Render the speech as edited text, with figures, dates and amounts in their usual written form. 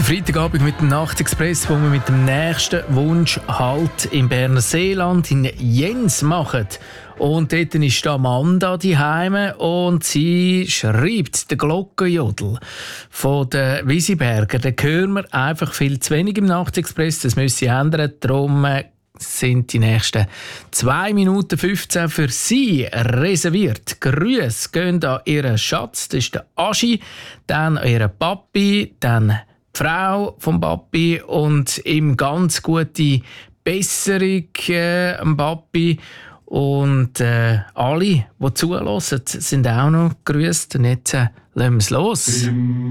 Freitagabend mit dem Nachtexpress, wo wir mit dem nächsten Wunsch Halt im Berner Seeland in Jens machen. Und dort ist Amanda daheim und sie schreibt den Glockenjodel von den Wisiberger. Den hören wir einfach viel zu wenig im Nachtexpress. Das müssen sie ändern. Darum sind die nächsten 2 Minuten 15 für Sie reserviert. Grüße gehen an Ihren Schatz, das ist der Aschi, dann an Ihren Papi, dann die Frau vom Papi und ihm ganz gute Besserung am Papi. Und alle, die zuhören, sind auch noch gegrüßt. Und jetzt lassen wir es los.